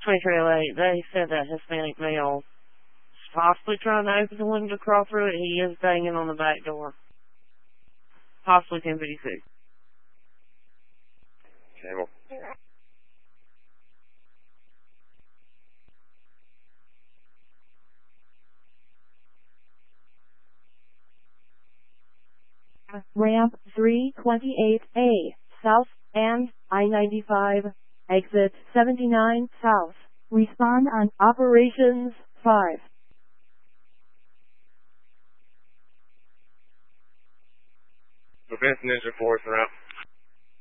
Trail 8, they said that Hispanic male is possibly trying to open the window to crawl through it. He is banging on the back door. Possibly 1056. Okay, well. Ramp 328A, south, and I-95, exit 79 south. Respond on Operations 5. Defense Ninja Force route.